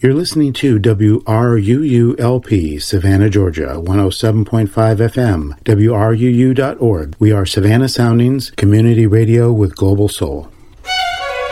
You're listening to WRUU-LP, Savannah, Georgia, 107.5 FM, WRUU.org. We are Savannah Soundings, community radio with global soul.